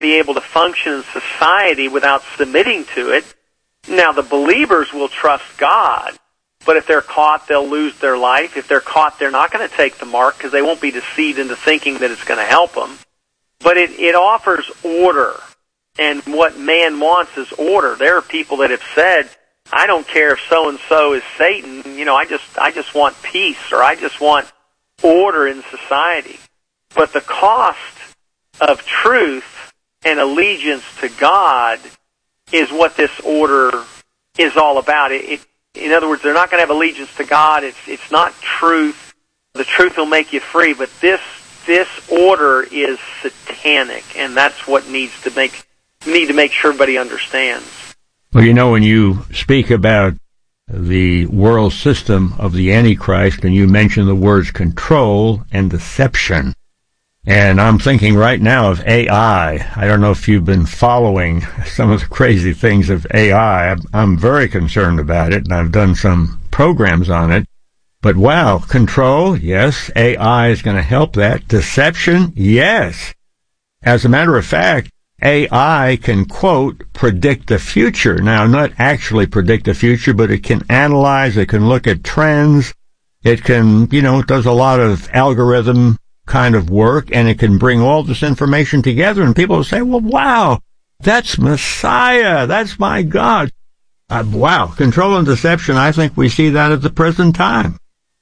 be able to function in society without submitting to it. Now, the believers will trust God, but if they're caught, they'll lose their life. If they're caught, they're not going to take the mark because they won't be deceived into thinking that it's going to help them. But it offers order, and what man wants is order. There are people that have said, I don't care if so-and-so is Satan, I just want peace, or I just want order in society. But the cost of truth and allegiance to God is what this order is all about. In other words, they're not going to have allegiance to God. It's not truth. The truth will make you free, but this order is satanic, and that's what need to make sure everybody understands. Well, when you speak about the world system of the Antichrist, and you mention the words control and deception, and I'm thinking right now of AI. I don't know if you've been following some of the crazy things of AI. I'm very concerned about it, and I've done some programs on it. But wow, control, yes, AI is going to help that. Deception, yes. As a matter of fact, AI can, quote, predict the future. Now, not actually predict the future, but it can analyze, it can look at trends, it can, it does a lot of algorithm kind of work, and it can bring all this information together, and people will say, well, wow, that's Messiah, that's my God. Wow, control and deception, I think we see that at the present time.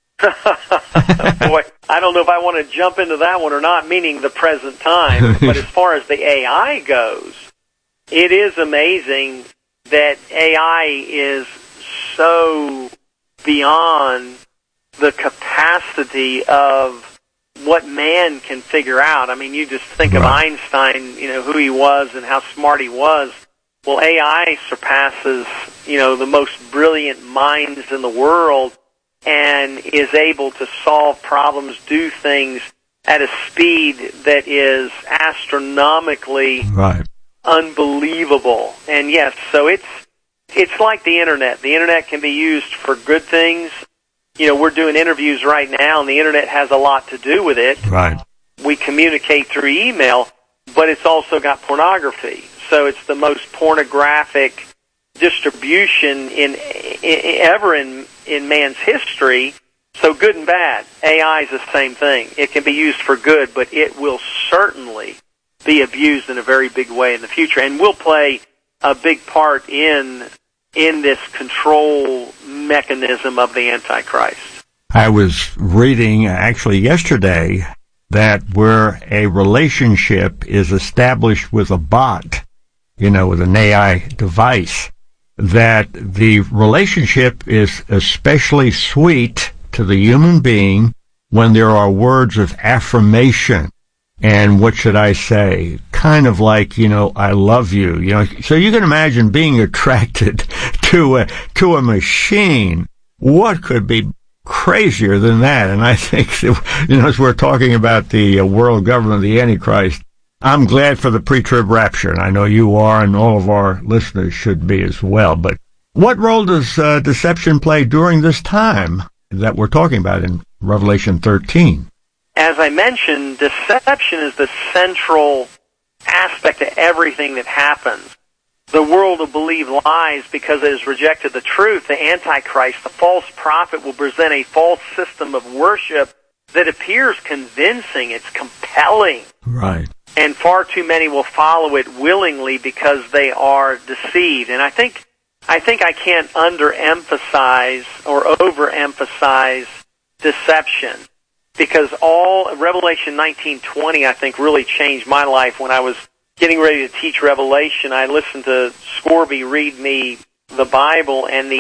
Boy, I don't know if I want to jump into that one or not, meaning the present time. But as far as the AI goes, it is amazing that AI is so beyond the capacity of what man can figure out. I mean, you just think of Einstein, who he was and how smart he was. Well, AI surpasses, the most brilliant minds in the world, and is able to solve problems, do things at a speed that is astronomically unbelievable. And yes, so it's like the Internet. The Internet can be used for good things. We're doing interviews right now, and the Internet has a lot to do with it. Right. We communicate through email, but it's also got pornography. So it's the most pornographic distribution ever in man's history. So good and bad. AI is the same thing. It can be used for good, but it will certainly be abused in a very big way in the future, and will play a big part in this control mechanism of the Antichrist. I was reading actually yesterday that where a relationship is established with a bot, with an AI device, that the relationship is especially sweet to the human being when there are words of affirmation. And what should I say? Kind of like, I love you. So you can imagine being attracted to a machine. What could be crazier than that? And I think, as we're talking about the world government, the Antichrist, I'm glad for the pre-trib rapture, and I know you are, and all of our listeners should be as well. But what role does deception play during this time that we're talking about in Revelation 13? As I mentioned, deception is the central aspect of everything that happens. The world will believe lies because it has rejected the truth. The Antichrist, the false prophet, will present a false system of worship that appears convincing. It's compelling. Right. And far too many will follow it willingly because they are deceived. And I think I can't underemphasize or overemphasize deception, because all Revelation 19:20, I think, really changed my life. When I was getting ready to teach Revelation, I listened to Scorby read me the Bible, and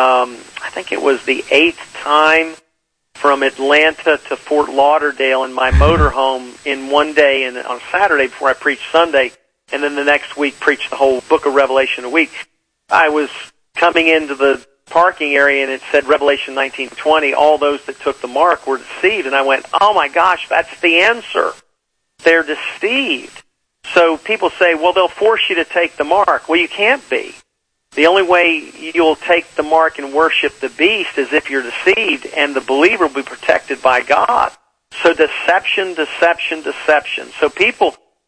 I think it was the 8th time from Atlanta to Fort Lauderdale in my motorhome in one day, and on Saturday before I preached Sunday, and then the next week preached the whole book of Revelation a week. I was coming into the parking area, and it said Revelation 19:20, all those that took the mark were deceived. And I went, oh my gosh, that's the answer. They're deceived. So people say, well, they'll force you to take the mark. Well, you can't be. The only way you'll take the mark and worship the beast is if you're deceived, and the believer will be protected by God. So deception, deception, deception. So people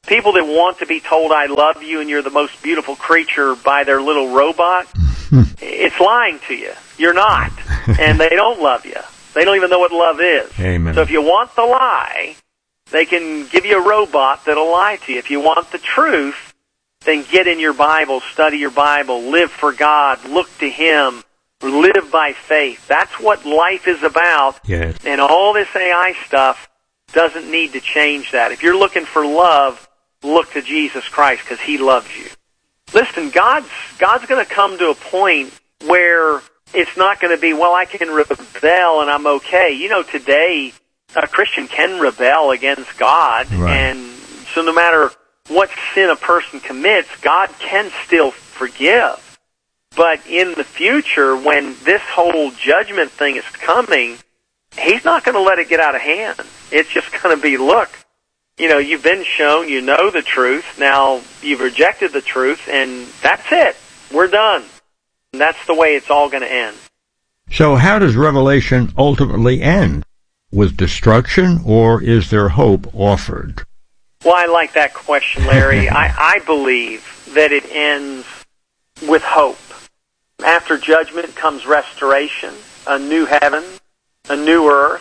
People that want to be told I love you and you're the most beautiful creature by their little robot, it's lying to you. You're not. And they don't love you. They don't even know what love is. Amen. So if you want the lie, they can give you a robot that'll lie to you. If you want the truth, then get in your Bible, study your Bible, live for God, look to Him, live by faith. That's what life is about. Yes. And all this AI stuff doesn't need to change that. If you're looking for love, look to Jesus Christ because He loves you. Listen, God's going to come to a point where it's not going to be, well, I can rebel and I'm okay. You know, today a Christian can rebel against God, right. And so no matter what sin a person commits, God can still forgive. But in the future, when this whole judgment thing is coming, He's not going to let it get out of hand. It's just going to be, look, you know, you've been shown, you know the truth, now you've rejected the truth, and that's it. We're done. And that's the way it's all going to end. So how does Revelation ultimately end? With destruction, or is there hope offered? Well, I like that question, Larry. I believe that it ends with hope. After judgment comes restoration, a new heaven, a new earth.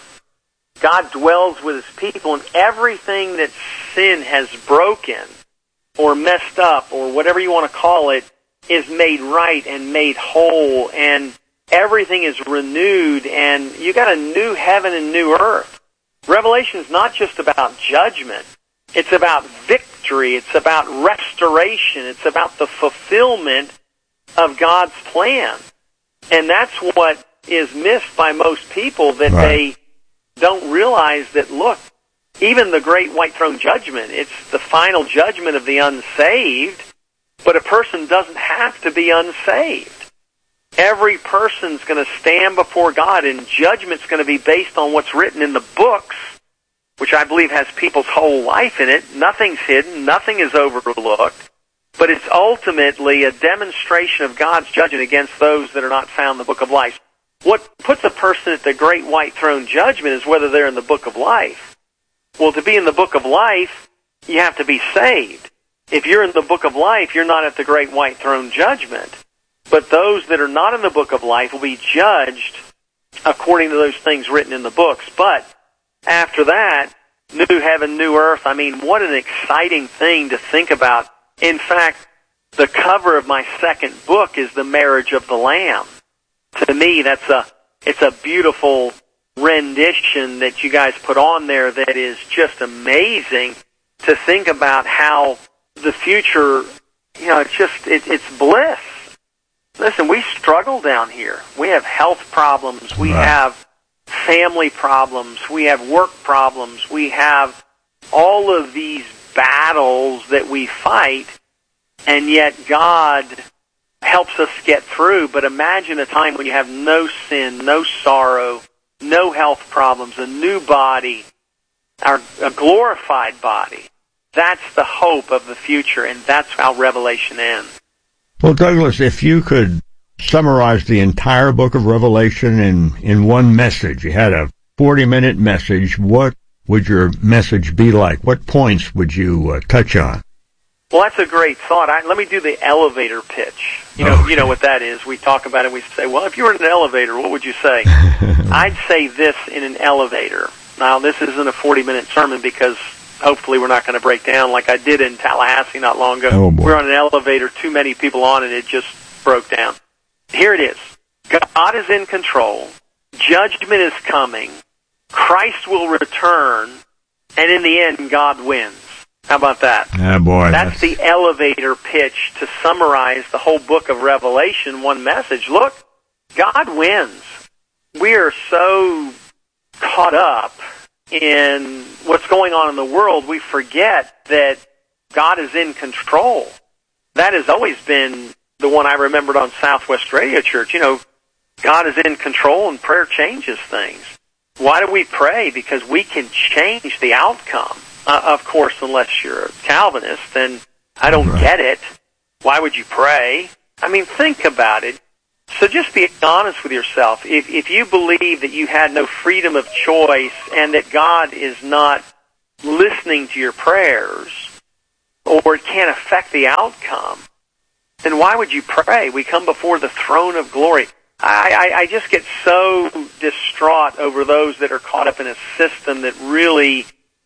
God dwells with His people, and everything that sin has broken or messed up or whatever you want to call it is made right and made whole, and everything is renewed, and you got a new heaven and new earth. Revelation is not just about judgment. It's about victory. It's about restoration. It's about the fulfillment of God's plan. And that's what is missed by most people, that right. They don't realize that, look, even the great white throne judgment, it's the final judgment of the unsaved, but a person doesn't have to be unsaved. Every person's going to stand before God, and judgment's going to be based on what's written in the books, which I believe has people's whole life in it. Nothing's hidden, nothing is overlooked, but it's ultimately a demonstration of God's judgment against those that are not found in the book of life. What puts a person at the great white throne judgment is whether they're in the book of life. Well, to be in the book of life, you have to be saved. If you're in the book of life, you're not at the great white throne judgment. But those that are not in the book of life will be judged according to those things written in the books. But after that, new heaven, new earth, I mean, what an exciting thing to think about. In fact, the cover of my second book is the marriage of the Lamb. To me, it's a beautiful rendition that you guys put on there that is just amazing to think about how the future, you know, it's bliss. Listen, we struggle down here. We have health problems. We have family problems. We have work problems. We have all of these battles that we fight, and yet God helps us get through. But imagine a time when you have no sin, no sorrow, no health problems, a new body, a glorified body. That's the hope of the future, and that's how Revelation ends. Well, Douglas, if you could summarize the entire book of Revelation in one message, you had a 40-minute message, what would your message be like? What points would you touch on? Well, that's a great thought. Let me do the elevator pitch. You know what that is. We talk about it, we say, well, if you were in an elevator, what would you say? I'd say this in an elevator. Now, this isn't a 40-minute sermon because hopefully we're not going to break down like I did in Tallahassee not long ago. Oh, boy. We're on an elevator, too many people on it, it just broke down. Here it is. God is in control. Judgment is coming. Christ will return. And in the end, God wins. How about that? Ah, boy. That's the elevator pitch to summarize the whole book of Revelation, one message. Look, God wins. We are so caught up in what's going on in the world, we forget that God is in control. That has always been the one I remembered on Southwest Radio Church. You know, God is in control and prayer changes things. Why do we pray? Because we can change the outcome. Of course, unless you're a Calvinist, then I don't get it. Why would you pray? I mean, think about it. So just be honest with yourself. If you believe that you had no freedom of choice and that God is not listening to your prayers, or it can't affect the outcome, then why would you pray? We come before the throne of glory. I just get so distraught over those that are caught up in a system that really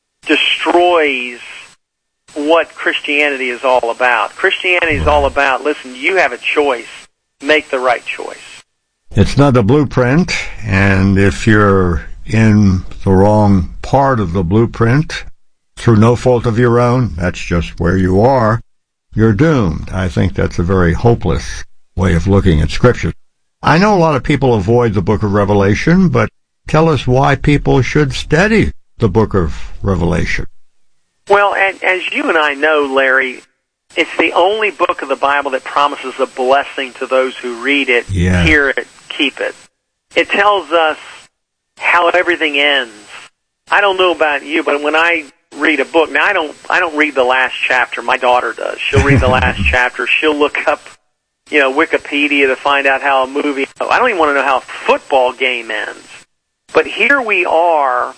destroys what Christianity is all about. Christianity is all about, listen, you have a choice. Make the right choice. It's not a blueprint, and if you're in the wrong part of the blueprint, through no fault of your own, that's just where you are, you're doomed. I think that's a very hopeless way of looking at Scripture. I know a lot of people avoid the book of Revelation, but tell us why people should study the book of Revelation. Well, as you and I know, Larry, it's the only book of the Bible that promises a blessing to those who read it, hear it, keep it. It tells us how everything ends. I don't know about you, but when I read a book, now I don't read the last chapter. My daughter does. She'll read the last chapter. She'll look up, Wikipedia to find out how a movie. I don't even want to know how a football game ends. But here we are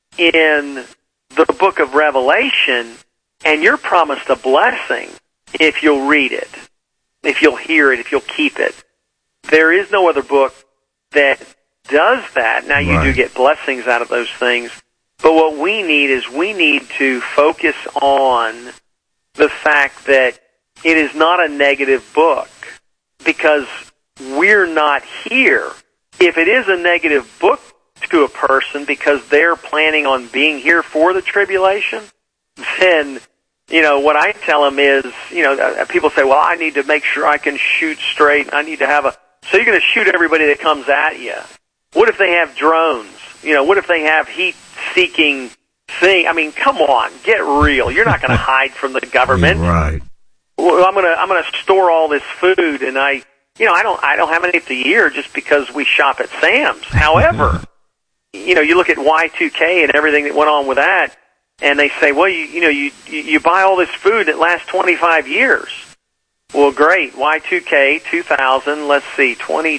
in the book of Revelation, and you're promised a blessing if you'll read it, if you'll hear it, if you'll keep it. There is no other book that does that. Now, you do get blessings out of those things, but what we need to focus on the fact that it is not a negative book, because we're not here. If it is a negative book to a person because they're planning on being here for the tribulation, then, what I tell them is, people say, well, I need to make sure I can shoot straight. I need to have so you're going to shoot everybody that comes at you. What if they have drones? What if they have heat-seeking thing? I mean, come on, get real. You're not going to hide from the government. Right. Well, I'm going to store all this food, and I don't have any for the year just because we shop at Sam's. However, you look at Y2K and everything that went on with that, and they say, well, you buy all this food that lasts 25 years. Well, great. Y2K, 2000, let's see,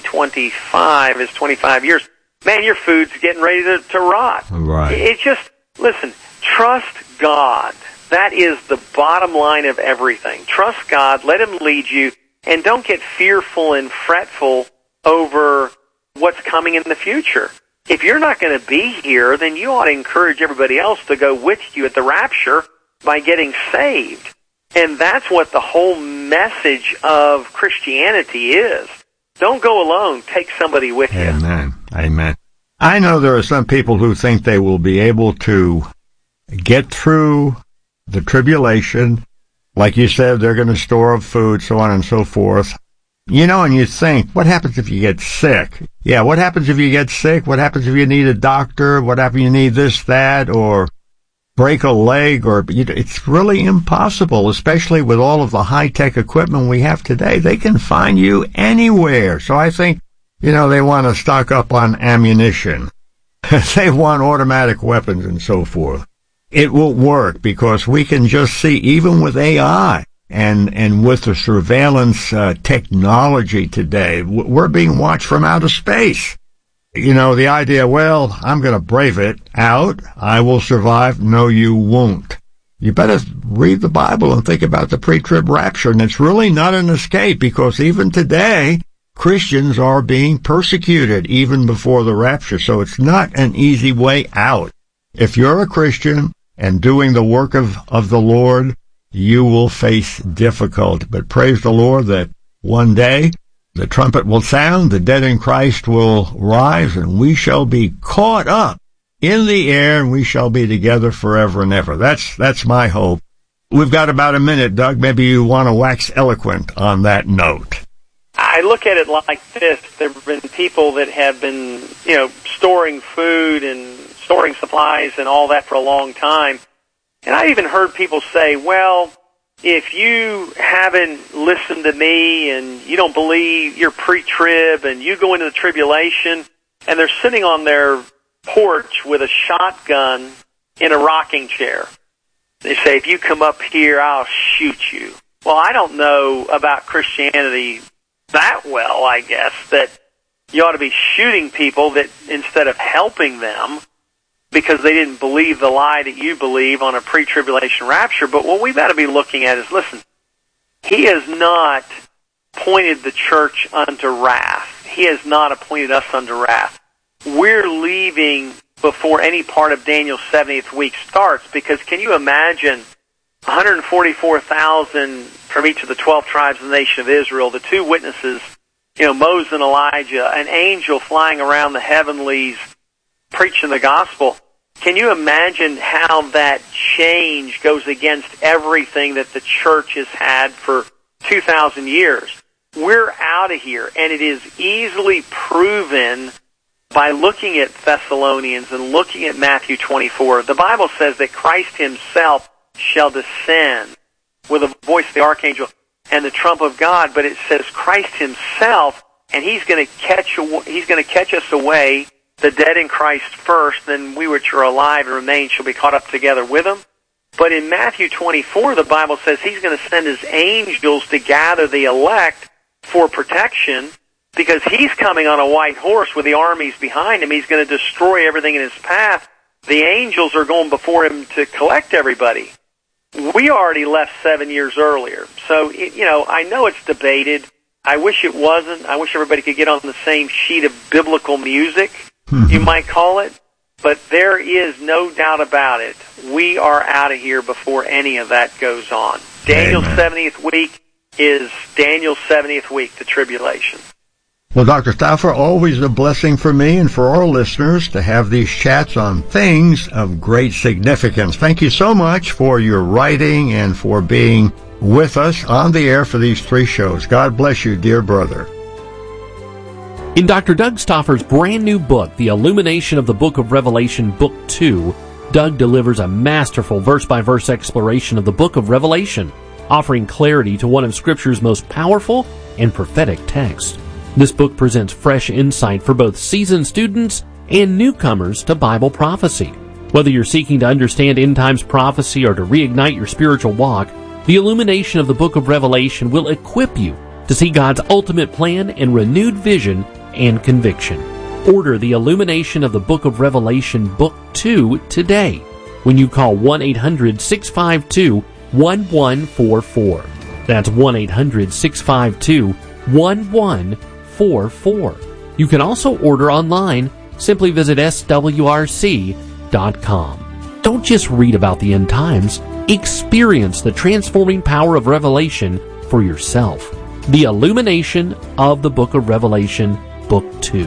2025 is 25 years. Man, your food's getting ready to rot. Right. It's just, listen, trust God. That is the bottom line of everything. Trust God, let Him lead you, and don't get fearful and fretful over what's coming in the future. If you're not going to be here, then you ought to encourage everybody else to go with you at the rapture by getting saved. And that's what the whole message of Christianity is. Don't go alone. Take somebody with you. Amen. Amen. I know there are some people who think they will be able to get through the tribulation. Like you said, they're going to store up food, so on and so forth. And you think, what happens if you get sick? Yeah, what happens if you get sick? What happens if you need a doctor? What happens if you need this, that, or break a leg? Or it's really impossible, especially with all of the high-tech equipment we have today. They can find you anywhere. So I think, they want to stock up on ammunition. They want automatic weapons and so forth. It will work because we can just see, even with AI and with the surveillance technology today, we're being watched from outer space. The idea, well, I'm going to brave it out. I will survive. No, you won't. You better read the Bible and think about the pre-trib rapture. And it's really not an escape, because even today, Christians are being persecuted even before the rapture. So it's not an easy way out. If you're a Christian and doing the work of the Lord, you will face difficulty. But praise the Lord that one day the trumpet will sound, the dead in Christ will rise, and we shall be caught up in the air, and we shall be together forever and ever. That's my hope. We've got about a minute, Doug. Maybe you want to wax eloquent on that note. I look at it like this. There have been people that have been, storing food and storing supplies and all that for a long time. And I even heard people say, well, if you haven't listened to me and you don't believe you're pre-trib and you go into the tribulation, and they're sitting on their porch with a shotgun in a rocking chair. They say, if you come up here, I'll shoot you. Well, I don't know about Christianity that well, I guess, that you ought to be shooting people that instead of helping them. because they didn't believe the lie that you believe on a pre-tribulation rapture. But what we've got to be looking at is, listen, he has not pointed the church unto wrath. He has not appointed us unto wrath. We're leaving before any part of Daniel's 70th week starts, because can you imagine 144,000 from each of the 12 tribes of the nation of Israel, the two witnesses, Moses and Elijah, an angel flying around the heavenlies preaching the gospel. Can you imagine how that change goes against everything that the church has had for 2,000 years? We're out of here, and it is easily proven by looking at Thessalonians and looking at Matthew 24. The Bible says that Christ himself shall descend with a voice of the archangel and the trump of God, but it says Christ himself, and he's going to catch us away, the dead in Christ first, then we which are alive and remain shall be caught up together with him. But in Matthew 24, the Bible says he's going to send his angels to gather the elect for protection, because he's coming on a white horse with the armies behind him. He's going to destroy everything in his path. The angels are going before him to collect everybody. We already left 7 years earlier. So, I know it's debated. I wish it wasn't. I wish everybody could get on the same sheet of biblical music, you might call it. But there is no doubt about it. We are out of here before any of that goes on. Daniel's 70th week is Daniel's 70th week, the tribulation. Well, Dr. Stauffer, always a blessing for me and for our listeners to have these chats on things of great significance. Thank you so much for your writing and for being with us on the air for these 3 shows. God bless you, dear brother. In Dr. Doug Stauffer's brand new book, The Illumination of the Book of Revelation, Book 2, Doug delivers a masterful verse-by-verse exploration of the Book of Revelation, offering clarity to one of Scripture's most powerful and prophetic texts. This book presents fresh insight for both seasoned students and newcomers to Bible prophecy. Whether you're seeking to understand end times prophecy or to reignite your spiritual walk, the illumination of the Book of Revelation will equip you to see God's ultimate plan and renewed vision and conviction. Order the illumination of the Book of Revelation, Book 2 today when you call 1-800-652-1144. That's 1-800-652-1144. You can also order online. Simply visit swrc.com. Don't just read about the end times. Experience the transforming power of Revelation for yourself. The Illumination of the Book of Revelation, Book 2.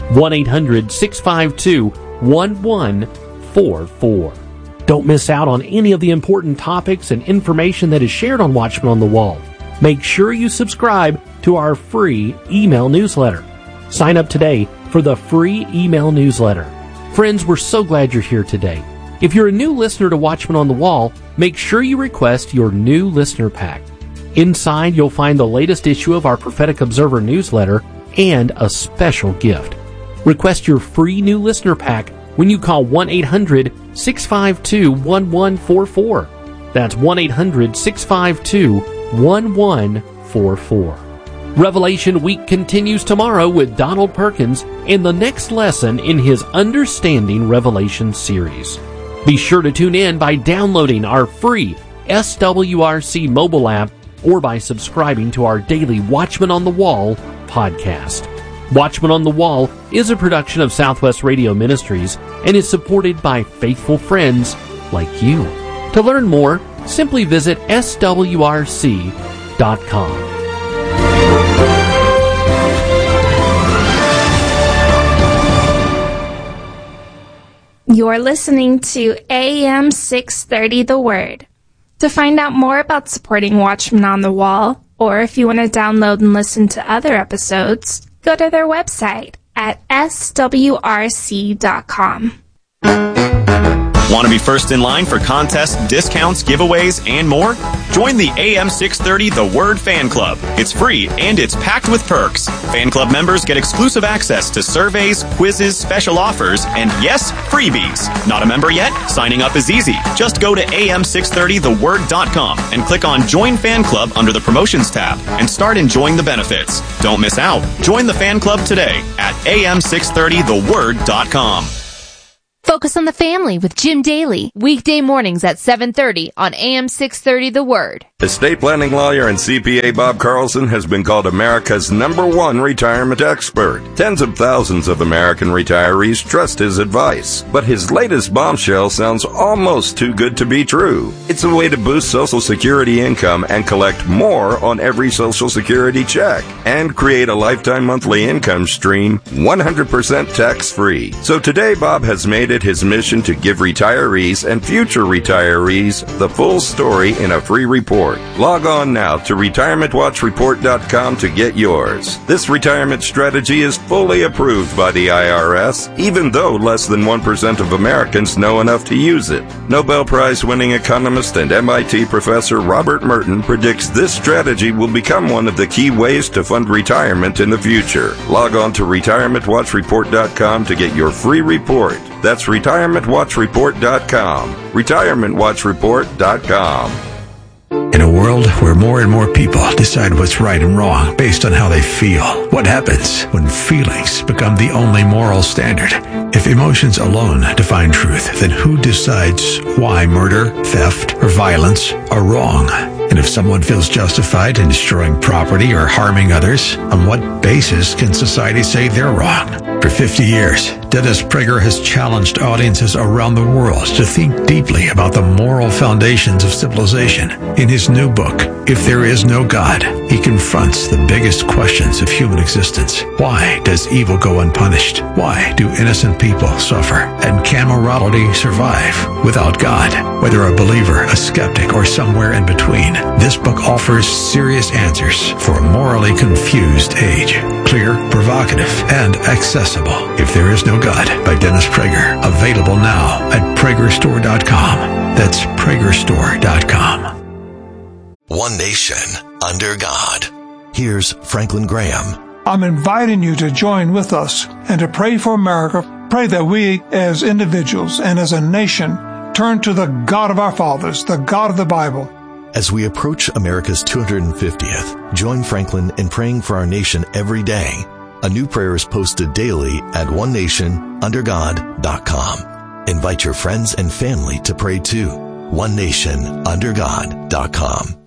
1-800-652-1144. Don't miss out on any of the important topics and information that is shared on Watchmen on the Wall. Make sure you subscribe to our free email newsletter. Sign up today for the free email newsletter. Friends, we're so glad you're here today. If you're a new listener to Watchmen on the Wall, make sure you request your new listener pack. Inside, you'll find the latest issue of our Prophetic Observer newsletter and a special gift. Request your free new listener pack when you call 1-800-652-1144. That's 1-800-652-1144. Revelation Week continues tomorrow with Donald Perkins and the next lesson in his Understanding Revelation series. Be sure to tune in by downloading our free SWRC mobile app or by subscribing to our daily Watchmen on the Wall podcast. Watchmen on the Wall is a production of Southwest Radio Ministries and is supported by faithful friends like you. To learn more, simply visit swrc.com. You're listening to AM 630 The Word. To find out more about supporting Watchmen on the Wall, or if you want to download and listen to other episodes, go to their website at swrc.com. Want to be first in line for contests, discounts, giveaways, and more? Join the AM 630 The Word Fan Club. It's free and it's packed with perks. Fan Club members get exclusive access to surveys, quizzes, special offers, and yes, freebies. Not a member yet? Signing up is easy. Just go to am630theword.com and click on Join Fan Club under the Promotions tab and start enjoying the benefits. Don't miss out. Join the fan club today at am630theword.com. Focus on the Family with Jim Daly, weekday mornings at 7:30 on AM 630 The Word. Estate planning lawyer and CPA Bob Carlson has been called America's #1 retirement expert. Tens of thousands of American retirees trust his advice. But his latest bombshell sounds almost too good to be true. It's a way to boost Social Security income and collect more on every Social Security check and create a lifetime monthly income stream 100% tax-free. So today Bob has made it his mission to give retirees and future retirees the full story in a free report. Log on now to retirementwatchreport.com to get yours. This retirement strategy is fully approved by the IRS, even though less than 1% of Americans know enough to use it. Nobel Prize-winning economist and MIT professor Robert Merton predicts this strategy will become one of the key ways to fund retirement in the future. Log on to retirementwatchreport.com to get your free report. That's retirementwatchreport.com. retirementwatchreport.com. In a world where more and more people decide what's right and wrong based on how they feel, what happens when feelings become the only moral standard? If emotions alone define truth, then who decides why murder, theft, or violence are wrong? And if someone feels justified in destroying property or harming others, on what basis can society say they're wrong? For 50 years, Dennis Prager has challenged audiences around the world to think deeply about the moral foundations of civilization. In his new book, If There Is No God, he confronts the biggest questions of human existence. Why does evil go unpunished? Why do innocent people suffer? And can morality survive without God? Whether a believer, a skeptic, or somewhere in between, this book offers serious answers for a morally confused age. Clear, provocative, and accessible. If There Is No God by Dennis Prager. Available now at PragerStore.com. That's PragerStore.com. One nation under God. Here's Franklin Graham. I'm inviting you to join with us and to pray for America. Pray that we as individuals and as a nation turn to the God of our fathers, the God of the Bible. As we approach America's 250th, join Franklin in praying for our nation every day. A new prayer is posted daily at onenationundergod.com. Invite your friends and family to pray too. onenationundergod.com.